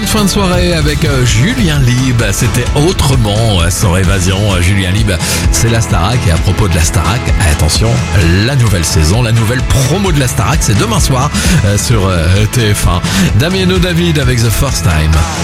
Bonne fin de soirée avec Julien Lieb. C'était autrement son évasion. Julien Lieb, c'est la Starac. Et à propos de la Starac, attention, la nouvelle saison, la nouvelle promo de la Starac, c'est demain soir sur TF1. Damiano David avec The First Time.